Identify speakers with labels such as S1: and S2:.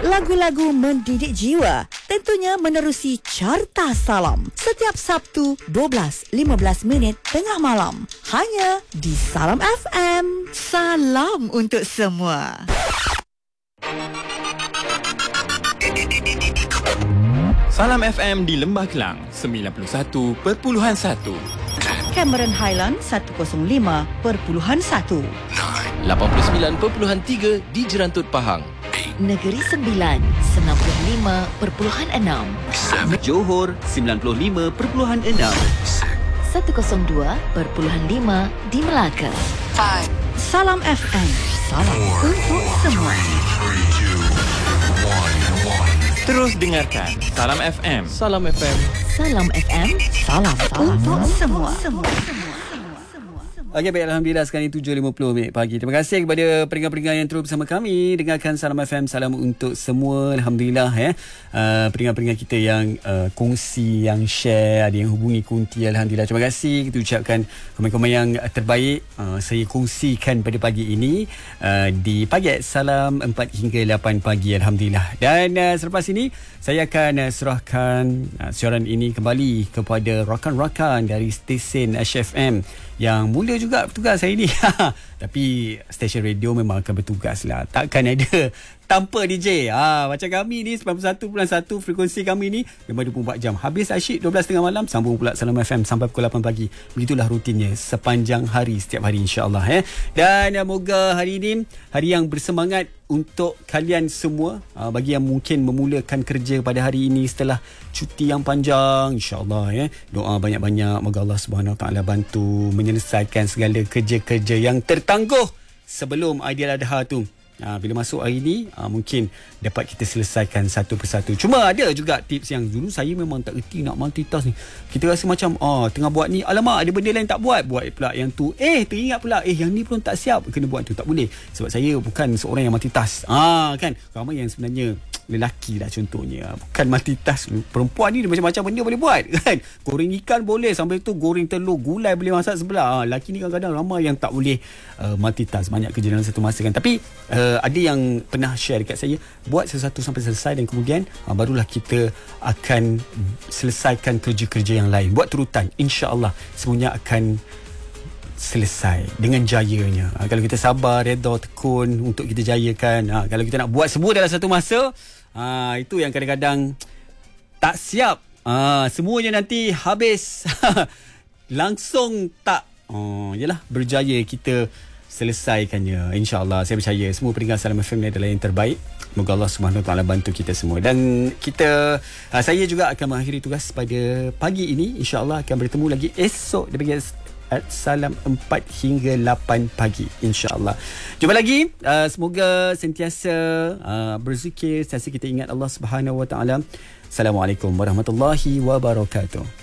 S1: lagu-lagu mendidik jiwa, tentunya menerusi Carta Salam. Setiap Sabtu 12.15 minit tengah malam, hanya di Salam FM. Salam untuk semua.
S2: Salam FM di Lembah Kelang 91.1,
S1: Cameron Highland 105.1,
S3: 89.3 di Jerantut Pahang,
S4: Negeri Sembilan 95.6,
S5: Johor 95.6,
S4: 102.5 di Melaka.
S1: Salam FM. Salam untuk semua.
S2: terus dengarkan Salam FM.
S3: Salam FM.
S4: Salam FM.
S1: Salam untuk semua.
S5: Okey, baik, Alhamdulillah sekarang ini 7.50 pagi. Terima kasih kepada peringkat-peringkat yang terus bersama kami dengarkan Salam FM. Salam untuk semua. Alhamdulillah peringkat-peringkat kita yang kongsi, yang share, ada yang hubungi Kunti. Alhamdulillah, terima kasih. Kita ucapkan komen-komen yang terbaik saya kongsikan pada pagi ini di pagi Salam 4 hingga 8 pagi. Alhamdulillah. Dan selepas ini saya akan serahkan siaran ini kembali kepada rakan-rakan dari stesen HFM yang mula juga bertugas hari ni. Tapi stesen radio memang akan bertugas lah. Takkan ada tanpa DJ. Macam kami ni 91.1 frekuensi kami ni memang 24 jam. Habis asyik 12.30 malam, sambung pula Salam FM sampai pukul 8 pagi. Begitulah rutinnya sepanjang hari, setiap hari, insya-Allah. Dan moga hari ini hari yang bersemangat untuk kalian semua. Bagi yang mungkin memulakan kerja pada hari ini setelah cuti yang panjang, insya-Allah doa banyak-banyak, moga Allah Subhanahu Taala bantu menyelesaikan segala kerja-kerja yang tertangguh sebelum Aidiladha tu. Bila masuk hari ni mungkin dapat kita selesaikan satu persatu. Cuma ada juga tips yang dulu saya memang tak reti nak multitask ni. Kita rasa macam tengah buat ni, alamak ada benda lain tak buat pula yang tu. Teringat pula yang ni pun tak siap, kena buat tu. Tak boleh, sebab saya bukan seorang yang multitask. Kan ramai yang sebenarnya lelaki lah contohnya bukan multitask. Perempuan ni dia macam-macam benda boleh buat kan. Goreng ikan boleh, sambil tu goreng telur, gulai boleh masak sebelah. Lelaki ni kadang-kadang ramai yang tak boleh multitask, banyak kerja dalam satu masa kan. Tapi ada yang pernah share dekat saya, buat sesuatu sampai selesai dan kemudian barulah kita akan selesaikan kerja-kerja yang lain. Buat turutan, insya-Allah semuanya akan selesai dengan jayanya. Kalau kita sabar, redha, tekun untuk kita jayakan. Kalau kita nak buat semua dalam satu masa, itu yang kadang-kadang tak siap. Semuanya nanti habis langsung tak yalah, berjaya kita selesaikannya. InsyaAllah, saya percaya semua peringkat Salam FM ni adalah yang terbaik. Semoga Allah Subhanahu Taala bantu kita semua. Dan kita, saya juga akan mengakhiri tugas pada pagi ini. InsyaAllah akan bertemu lagi esok daripada Salam 4 hingga 8 pagi, insya-Allah. Jumpa lagi. Semoga sentiasa berzikir, sentiasa kita ingat Allah Subhanahu Wa Taala. Assalamualaikum warahmatullahi wabarakatuh.